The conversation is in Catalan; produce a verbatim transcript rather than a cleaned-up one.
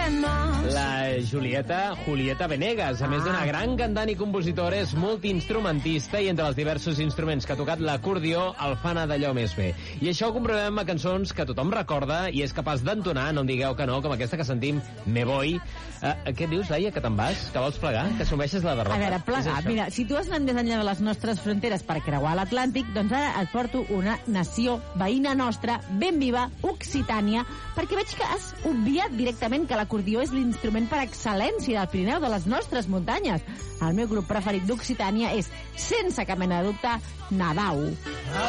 La Julieta, Julieta Venegas, a més d'una gran cantant i compositora, és multiinstrumentista i entre els diversos instruments que ha tocat l'acordió el fa anar d'allò més bé. I això ho comprovem a cançons que tothom recorda i és capaç d'entonar, no em digueu que no, com aquesta que sentim, Me Voy. Uh, què dius, Laia, que te'n vas? Que vols plegar? Que assumeixes la derrota? A veure, plegar, mira, si tu has anat més enllà de les nostres fronteres per creuar l'Atlàntic, doncs ara et porto una nació veïna nostra, ben viva, Occitània, perquè veig que has obviat directament que l'acordió és l'instrument per excel·lència del Pirineu, de les nostres muntanyes. El meu grup preferit d'Occitània és, sense cap mena de dubte, Nadau.